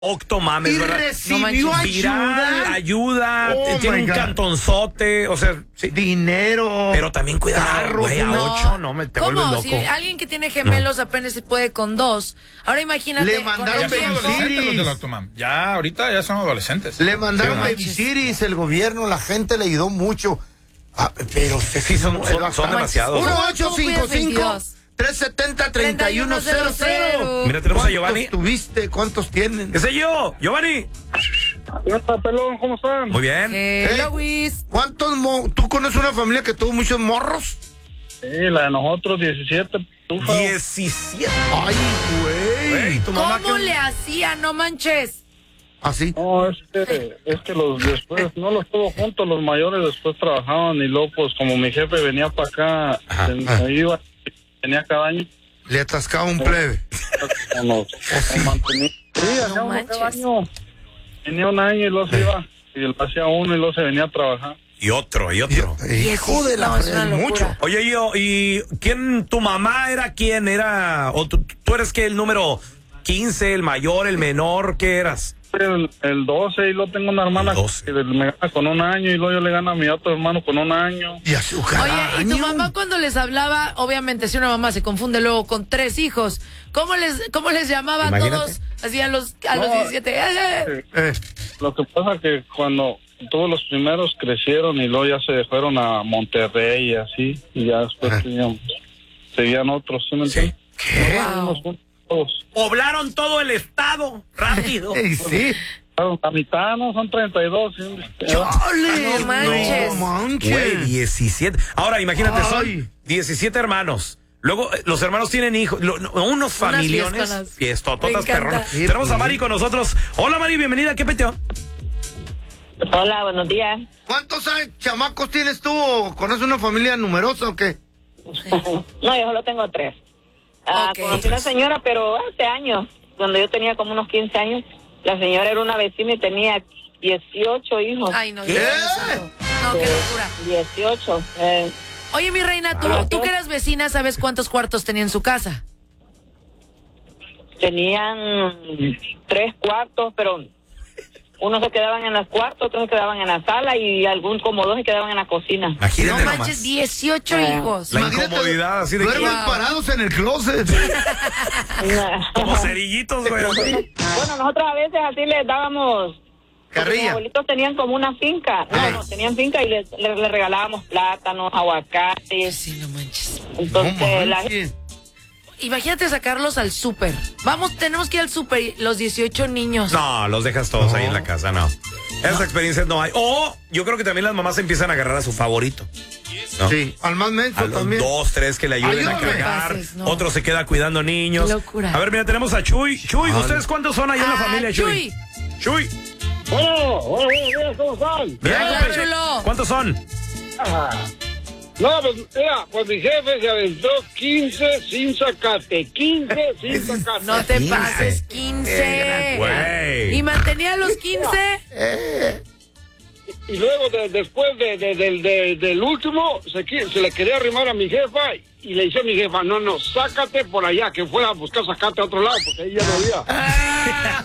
Octomames, y ¿verdad? recibió ayuda, Oh, tiene un cantonzote, o sea, sí. dinero, Pero también cuidado, güey, a 8, no me te vuelves ¿Cómo? loco. Si alguien que tiene gemelos apenas se puede con 2. Ahora imagínate. Le mandaron con Ya son los adolescentes tiempos. los del Octomam. Ya, ahorita ya son adolescentes. le mandaron Sí, baby cities, el gobierno, la gente le ayudó mucho. Pero Sí, son demasiados. 1-855-370-3100. Mira, tenemos a Giovanni. ¿Cuántos tuviste? ¿Cuántos tienen? ¿Qué sé yo? Giovanni. ¿Qué onda, pelón? ¿Cómo están? Muy bien. Luis. ¿Cuántos ¿Tú conoces una familia que tuvo muchos morros? Sí, la de nosotros, 17. 17. Ay, güey. ¿Tu mamá ¿Cómo qué? le hacía? No manches. ¿Así? No, es que los después, no los tuvo juntos, los mayores después trabajaban y luego, pues, como mi jefe venía para acá, me iba, venía cada año. Le atascaba un plebe. Nos mantenía. Sí, hacía uno cada año. Venía un año y luego se iba, y él hacía uno y luego se venía a trabajar. Y otro. Hijo de la No, es una fregada, locura. mucho. Oye, ¿y quién, tu mamá era quién? ¿O tú eres qué, el número 15, el mayor, el menor? ¿Qué eras? El 12 y luego tengo una hermana El 12. que me gana con un año y luego yo le gano a mi otro hermano con un año. Y a su Oye, y tu año. mamá cuando les hablaba, obviamente si una mamá se confunde luego con 3 hijos, ¿cómo les llamaba a Imagínate. todos así a los 17? Lo que pasa que cuando todos los primeros crecieron y luego ya se fueron a Monterrey y así, y ya después seguían otros, ¿sí me entiendes? ¿Qué? Nos juntos todos. Poblaron todo el estado rápido. Sí. La mitad, ¿no? Son 32. ¿Sí? ¡Chale! No manches. No manches. Güey, 17. Ahora, imagínate, Ay. son 17 hermanos. Luego, los hermanos tienen hijos. Unos familiones. fiestonas. Fiestototas, Me encanta. perronas. Tenemos a Mari con nosotros. Hola, Mari, bienvenida. ¿Qué peteo? Hola, buenos días. ¿Cuántos chamacos tienes tú? ¿O conoces una familia numerosa o qué? No, yo solo tengo 3. Ok. Conocí una señora, pero hace años, cuando yo tenía como unos 15 años, la señora era una vecina y tenía 18 hijos. Ay, no, ¿Qué? Dios santo. No, qué locura. 18. Oye, mi reina, tú que eras vecina, ¿sabes cuántos cuartos tenía en su casa? Tenían 3 cuartos, pero unos se quedaban en los cuartos, otros se quedaban en la sala y como 2 se quedaban en la cocina. Imagínate No nomás. manches, 18 hijos. La Imagínate, incomodidad así de que... duermen parados en el closet. Como cerillitos, güey. Bueno, nosotros a veces así les dábamos... Porque mis Carrilla. abuelitos tenían como una finca. No, tenían finca y les regalábamos plátanos, aguacates. Sí, no manches. Entonces, No la manches. Imagínate sacarlos al súper. Vamos, tenemos que ir al súper, los 18 niños. No, los dejas todos ahí en la casa, no. Esas experiencias no hay. O yo creo que también las mamás empiezan a agarrar a su favorito. ¿no? Sí, al más menso A los también. 2, 3 que le ayuden a Ayúdame. cargar. Pases, no. Otro se queda cuidando niños. Qué locura. A ver, mira, tenemos a Chuy. Chuy, ¿ustedes cuántos son allá en la familia, Chuy? Chuy. Buenos días, ¿cómo están? Bien, Hola, compadre. chulo. ¿Cuántos son? No, pues mira, pues mi jefe se aventó 15 sin sacate, 15 sin sacate. No te 15. pases, 15. Güey. ¿Y mantenía los 15? Y luego después del último se le quería arrimar a mi jefa y le dice a mi jefa, no, sácate por allá, que fuera a buscar sacate a otro lado, porque ahí ya no había.